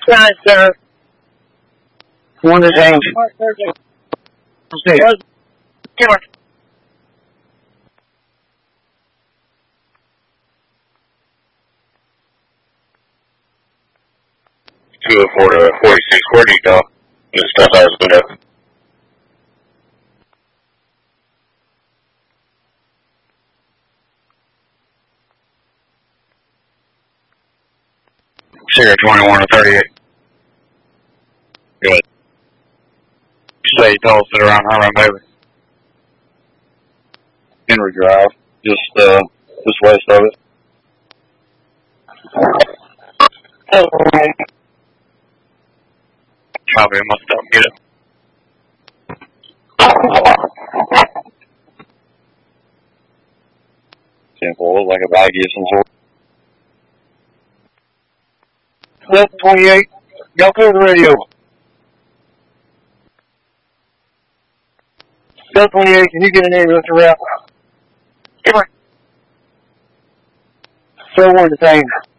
Sign, sir. One is aimed. Okay. Camera. 204 to 46, where do you go? This stuff has been up. Sierra 21 to 38. Good. Say you told us it around Highway maybe. Henry Drive, just west of it. Probably must have get it. 10-4, look like a baggie of some sort. Delta 28, y'all clear the radio. Delta 28, can you get an ambulance route? Camera. Still one detained.